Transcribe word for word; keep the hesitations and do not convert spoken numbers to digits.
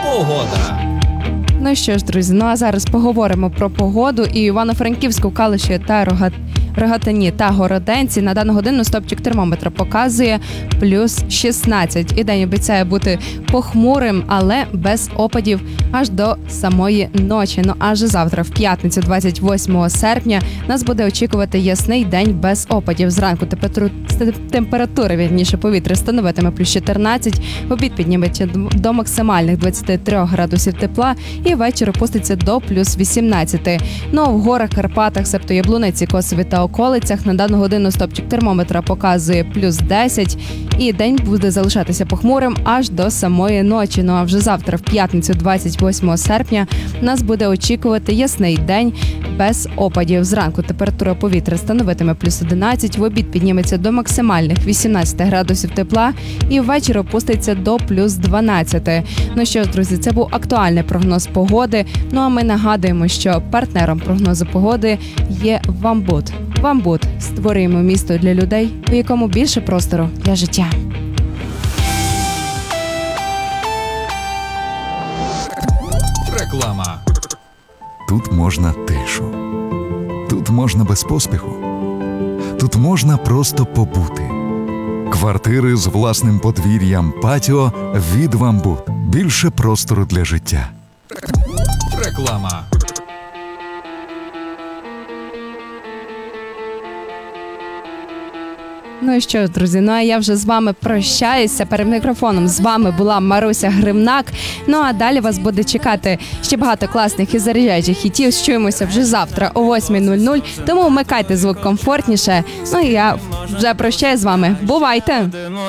Погода. Ну що ж, друзі, ну а зараз поговоримо про погоду. І Івано-Франківську, Калуші та Рогат... Рогатині та Городенці на дану годину стопчик термометра показує плюс шістнадцять. І день обіцяє бути похмурим, але без опадів аж до самої ночі. Ну аж завтра, в п'ятницю, двадцять восьмого серпня, нас буде очікувати ясний день без опадів. Зранку температура, температура вірніше, повітря становитиме плюс чотирнадцять, в обід підніметься до максимальних двадцяти трьох градусів тепла і ввечері опуститься до плюс вісімнадцяти. Ну а в горах, Карпатах, себто Яблуниці, Косові та околицях на дану годину стопчик термометра показує плюс десять, і день буде залишатися похмурим аж до самої ночі. Ну а вже завтра, в п'ятницю, двадцять восьмого серпня, нас буде очікувати ясний день без опадів. Зранку температура повітря становитиме плюс одинадцять, в обід підніметься до максимальних вісімнадцяти градусів тепла і ввечері опуститься до плюс дванадцяти. Ну що ж, друзі, це був актуальний прогноз погоди. Ну а ми нагадуємо, що партнером прогнозу погоди є Вамбут. Вамбут. Створюємо місто для людей, у якому більше простору для життя. Реклама. Тут можна тишу. Тут можна без поспіху. Тут можна просто побути. Квартири з власним подвір'ям, патіо від Вамбут. Більше простору для життя. Реклама. Ну і що ж, друзі, ну а я вже з вами прощаюся. Перед мікрофоном з вами була Маруся Гримнак. Ну а далі вас буде чекати ще багато класних і заряджаючих хітів. Чуємося вже завтра о восьмій нуль нуль, тому вмикайте звук комфортніше. Ну і я вже прощаюсь з вами. Бувайте!